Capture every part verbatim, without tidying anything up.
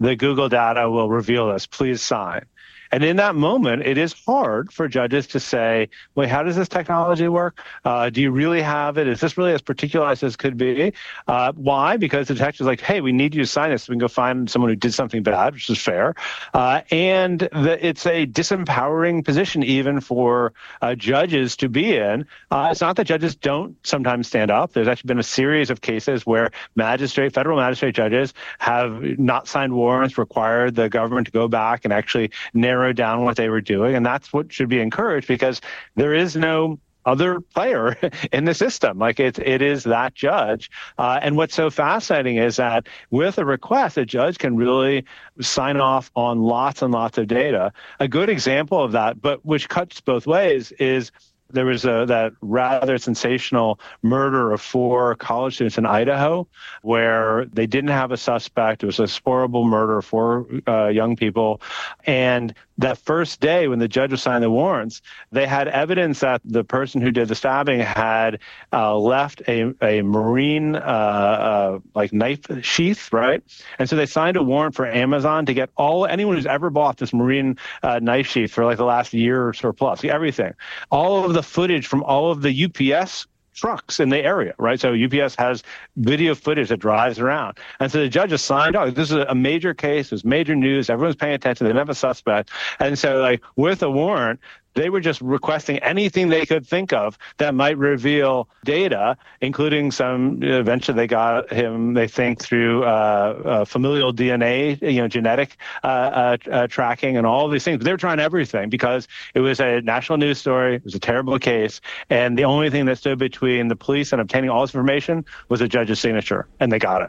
the Google data will reveal this. Please sign. And in that moment, it is hard for judges to say, wait, how does this technology work? Uh, do you really have it? Is this really as particularized as could be? Uh, why? Because the detective's like, hey, we need you to sign this so we can go find someone who did something bad, which is fair. Uh, and the, it's a disempowering position even for uh, judges to be in. Uh, it's not that judges don't sometimes stand up. There's actually been a series of cases where magistrate, federal magistrate judges have not signed warrants, required the government to go back and actually narrow down what they were doing. And that's what should be encouraged, because there is no other player in the system. Like it, it is that judge. Uh, and what's so fascinating is that with a request, a judge can really sign off on lots and lots of data. A good example of that, but which cuts both ways, is there was a, that rather sensational murder of four college students in Idaho, where they didn't have a suspect. It was a horrible murder of four uh, young people. And that first day when the judge was signing the warrants, they had evidence that the person who did the stabbing had uh, left a, a Marine uh, uh, like knife sheath, right? And so they signed a warrant for Amazon to get all anyone who's ever bought this Marine uh, knife sheath for like the last year or so plus, everything, all of the footage from all of the U P S trucks in the area, right? So U P S has video footage that drives around. And so the judge has signed off. This is a major case. There's major news. Everyone's paying attention. They didn't have a suspect. And so like with a warrant, they were just requesting anything they could think of that might reveal data, including some, eventually they got him, they think, through uh, uh, familial D N A, you know, genetic uh, uh, uh, tracking and all of these things. But they were trying everything because it was a national news story. It was a terrible case. And the only thing that stood between the police and obtaining all this information was a judge's signature, and they got it.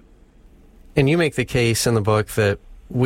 And you make the case in the book that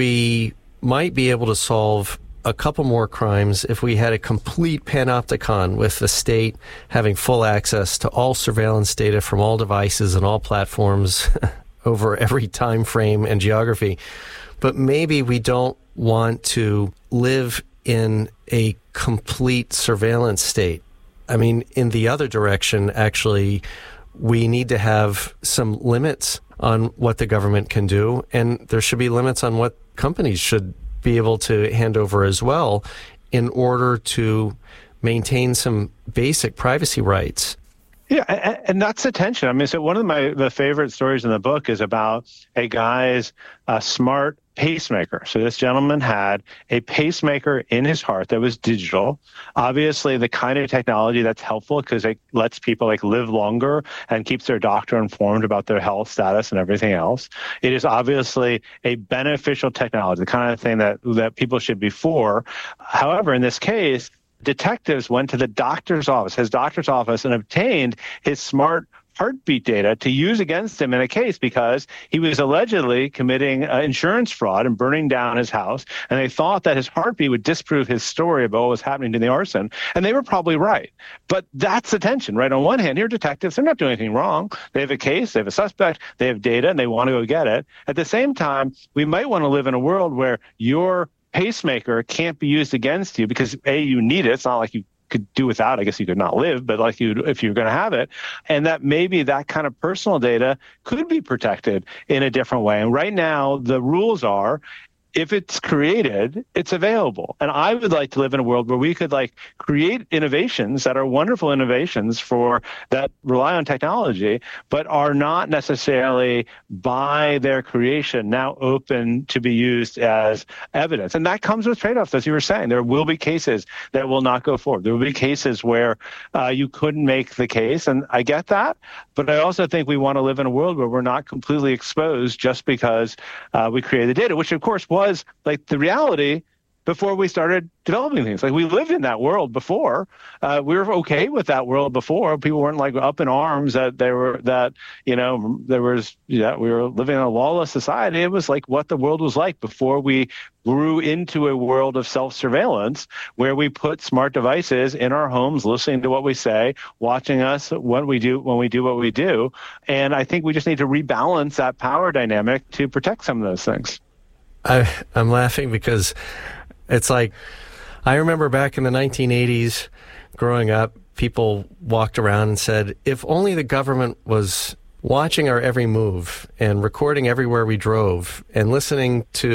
we might be able to solve a couple more crimes if we had a complete panopticon, with the state having full access to all surveillance data from all devices and all platforms over every time frame and geography. But maybe we don't want to live in a complete surveillance state. I mean, in the other direction, actually, we need to have some limits on what the government can do, and there should be limits on what companies should be able to hand over as well, in order to maintain some basic privacy rights. Yeah, and, and that's the tension. I mean, so one of my the favorite stories in the book is about a guy's uh, smart pacemaker. So this gentleman had a pacemaker in his heart that was digital. Obviously, the kind of technology that's helpful because it lets people like live longer and keeps their doctor informed about their health status and everything else. It is obviously a beneficial technology, the kind of thing that that people should be for. However, in this case, detectives went to the doctor's office, his doctor's office, and obtained his smart heartbeat data to use against him in a case because he was allegedly committing uh, insurance fraud and burning down his house. And they thought that his heartbeat would disprove his story about what was happening to the arson. And they were probably right. But that's the tension, right? On one hand, here are detectives. They're not doing anything wrong. They have a case, they have a suspect, they have data, and they want to go get it. At the same time, we might want to live in a world where your pacemaker can't be used against you because, A, you need it. It's not like you could do without. I guess you could not live, but like you, if you're going to have it, and that maybe that kind of personal data could be protected in a different way. And right now, the rules are, if it's created, it's available. And I would like to live in a world where we could like create innovations that are wonderful innovations for that rely on technology, but are not necessarily by their creation now open to be used as evidence. And that comes with trade-offs, as you were saying. There will be cases that will not go forward. There will be cases where uh, you couldn't make the case. And I get that. But I also think we want to live in a world where we're not completely exposed just because uh, we created the data, which of course was was like the reality before we started developing things. Like we lived in that world before. Uh, we were okay with that world before. People weren't like up in arms that they were that, you know, there was, yeah, we were living in a lawless society. It was like what the world was like before we grew into a world of self-surveillance where we put smart devices in our homes, listening to what we say, watching us when we do, when we do what we do. And I think we just need to rebalance that power dynamic to protect some of those things. I, I'm laughing because it's like, I remember back in the nineteen eighties, growing up, people walked around and said, if only the government was watching our every move and recording everywhere we drove and listening to